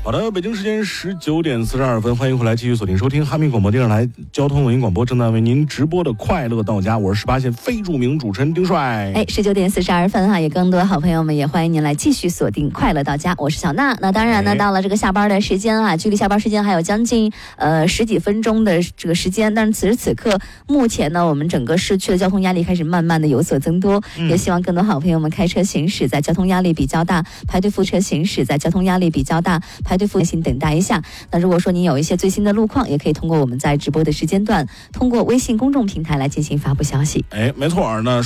好的，北京时间19点42分，欢迎回来继续锁定收听哈密广播电视台交通文艺广播，正在为您直播的快乐到家，我是18线非著名主持人丁帅。 19点42分哈，也更多好朋友们也欢迎您来继续锁定快乐到家，我是小娜。那当然呢，到了这个下班的时间啊，距离下班时间还有将近10几分钟的这个时间，但是此时此刻，目前呢，我们整个市区的交通压力开始慢慢的有所增多，也希望更多好朋友们开车行驶在交通压力比较大，排队副车行驶在交通压力比较大，排队副请等待一下。那如果说您有一些最新的路况，也可以通过我们在直播的时间段，通过微信公众平台来进行发布消息。 没错，那